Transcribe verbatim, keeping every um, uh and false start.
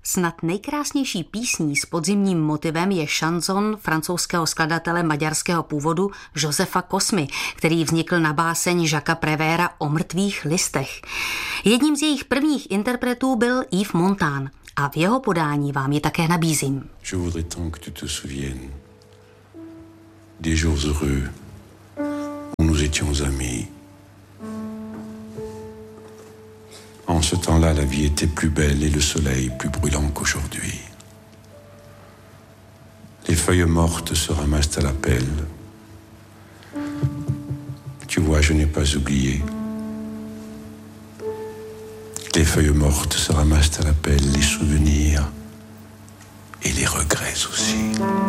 Snad nejkrásnější písní s podzimním motivem je šanson francouzského skladatele maďarského původu Josefa Kosmy, který vznikl na báseň Jacquesa Prévéra o mrtvých listech. Jedním z jejich prvních interpretů byl Yves Montand a v jeho podání vám je také nabízím. Je voudrais tant que tu te souviennes des jours heureux où nous étions amis. En ce temps-là, la vie était plus belle et le soleil plus brûlant qu'aujourd'hui. Les feuilles mortes se ramassent à la pelle. Tu vois, je n'ai pas oublié. Les feuilles mortes se ramassent à la pelle, les souvenirs et les regrets aussi.